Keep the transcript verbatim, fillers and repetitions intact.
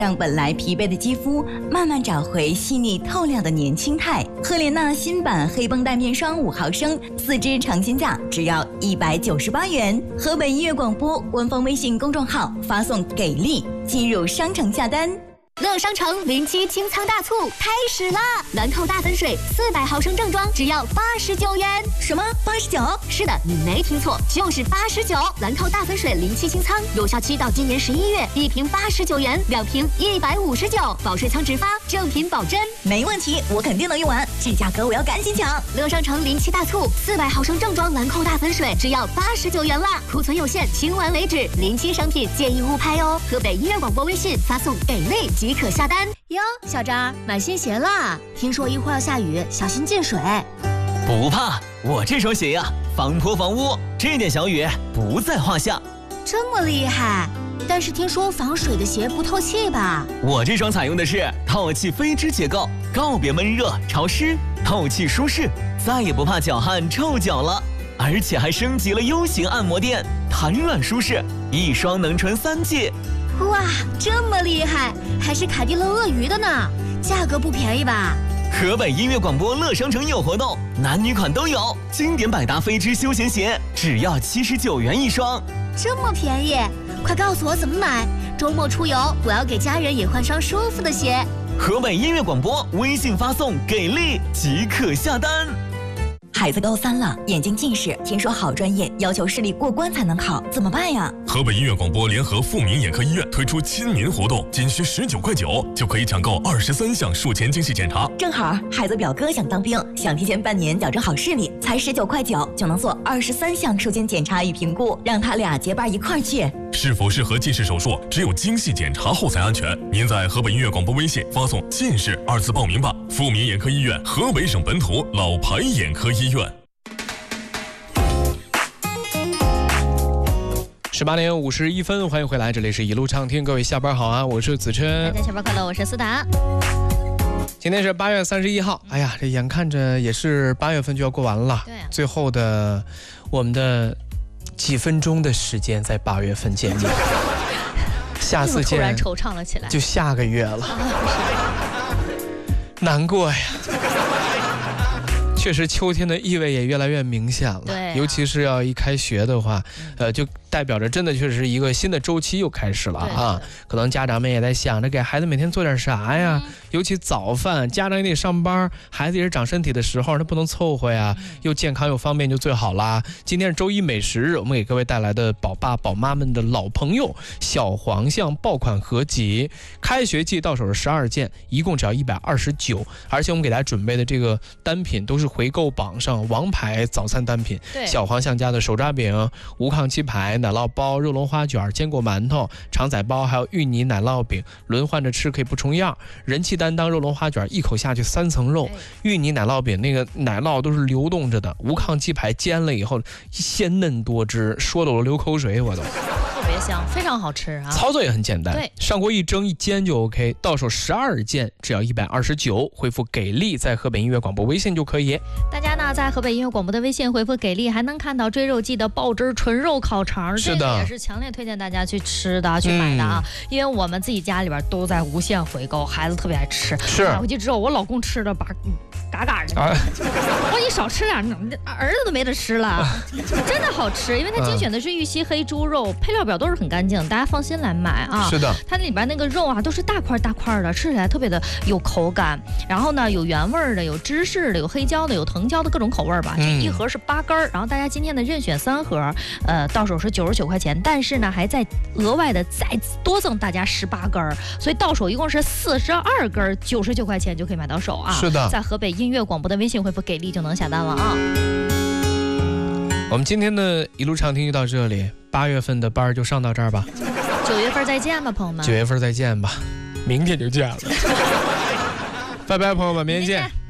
让本来疲惫的肌肤慢慢找回细腻透亮的年轻态。赫莲娜新版黑绷带面霜五毫升，四支尝鲜价只要一百九十八元。河北音乐广播官方微信公众号发送“给力”进入商城下单。 乐商城零七清仓大促开始啦！兰蔻大粉水四百毫升正装只要八十九元。 什么？八十九？ 是的，你没听错，就是八十九。兰蔻大粉水零七清仓有效期到今年十一月，一瓶八十九元，两瓶一百五十九，保水仓直发，正品保真。 没问题，我肯定能用完，这价格我要赶紧抢！ 乐商城零七大促，四百毫升正装兰蔻大粉水只要八十九元啦，库存有限，清完为止。零七商品建议勿拍哦。河北音乐广播微信发送“给力”即可下单哟。小张买新鞋啦，听说一会儿要下雨，小心进水。 不怕，我这双鞋呀、啊，防泼防污，这点小雨不在话下。 这么厉害？但是听说防水的鞋不透气吧？ 我这双采用的是透气飞织结构，告别闷热潮湿，透气舒适，再也不怕脚汗臭脚了。而且还升级了 U 型按摩垫，弹软舒适，一双能穿三季。 哇，这么厉害，还是凯迪乐鳄鱼的呢，价格不便宜吧？ 河北音乐广播乐商城有活动，男女款都有，经典百搭飞织休闲鞋只要七十九元一双， 这么便宜，快告诉我怎么买，周末出游我要给家人也换双舒服的鞋。 河北音乐广播微信发送“给力”即可下单。 孩子高三了，眼睛近视，听说好专业要求视力过关才能考，怎么办呀？ 河北音乐广播联合富民眼科医院推出亲民活动，仅需十九块九就可以抢购二十三项术前精细检查。 正好孩子表哥想当兵，想提前半年矫正好视力，才十九块九就能做二十三项术前检查与评估，让他俩结伴一块儿去。 是否适合近视手术，只有精细检查后才安全。您在河北音乐广播微信发送“近视”二字报名吧。富民眼科医院，河北省本土老牌眼科医院。 十八点五十一分，欢迎回来，这里是一路畅听，各位下班好啊，我是子琛。 大家下班快乐，我是思达。 今天是八月三十一号，哎呀，这眼看着也是八月份就要过完了， 对啊， 最后的我们的几分钟的时间在八月份见面，下次见突然惆怅了起来， 就下个月了，难过呀。确实，秋天的意味也越来越明显了。 对、啊， 尤其是要一开学的话，呃，就代表着真的确实一个新的周期又开始了啊。可能家长们也在想着给孩子每天做点啥呀，嗯、尤其早饭，家长也得上班，孩子也是长身体的时候，他不能凑合呀，嗯、又健康又方便就最好啦。今天是周一美食日，我们给各位带来的宝爸宝妈们的老朋友小黄象爆款合集，开学季到手是十二件，一共只要一百二十九，而且我们给大家准备的这个单品都是回购榜上王牌早餐单品，小黄象家的手抓饼、无抗鸡排、奶酪包、肉龙花卷、坚果馒头、肠仔包，还有芋泥奶酪饼，轮换着吃可以不重样。人气担当肉龙花卷，一口下去三层肉；芋泥奶酪饼那个奶酪都是流动着的；无抗鸡排煎了以后鲜嫩多汁，说的我流口水，我都。 特别香，非常好吃啊！ 操作也很简单， 对， 上锅一蒸一煎就 OK。到手十二件，只要一百二十九，回复“给力”在河北音乐广播微信就可以。 大家呢在河北音乐广播的微信回复“给力”，还能看到追肉季的爆汁纯肉烤肠， 是的， 这个也是强烈推荐大家去吃的、去买的啊！嗯、因为我们自己家里边都在无限回购，孩子特别爱吃。 是， 买回去之后，我老公吃的把嘎嘎的，啊、我说你少吃点，儿子都没得吃了，真的好吃，因为它精选的是玉溪黑猪肉，配料表都是很干净，大家放心来买啊。 是的， 它里边那个肉啊都是大块大块的，吃起来特别的有口感。然后呢，有原味的，有芝士的，有黑椒的，有藤椒的，各种口味吧。这一盒是八根儿，然后大家今天的任选三盒，呃，到手是九十九块钱，但是呢还在额外的再多赠大家十八根儿，所以到手一共是四十二根，九十九块钱就可以买到手啊。 是的， 在河北音乐广播的微信回复“给力”就能下单了啊。 我们今天的一路畅听就到这里，八月份的班就上到这儿吧。 九月份再见吧，朋友们。 九月份再见吧，明天就见了。拜拜，朋友们，明天见。